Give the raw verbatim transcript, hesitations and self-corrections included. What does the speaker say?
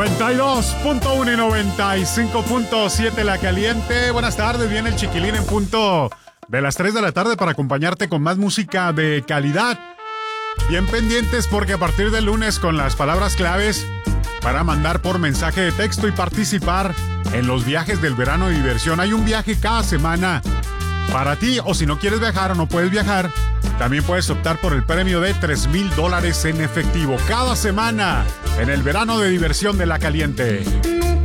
noventa y dos punto uno y noventa y cinco punto siete La Caliente. Buenas tardes, viene el Chiquilín en punto de las tres de la tarde para acompañarte con más música de calidad. Bien pendientes porque a partir del lunes con las palabras claves para mandar por mensaje de texto y participar en los viajes del verano de diversión. Hay un viaje cada semana para ti, o si no quieres viajar o no puedes viajar, también puedes optar por el premio de tres mil dólares en efectivo cada semana en el verano de diversión de La Caliente.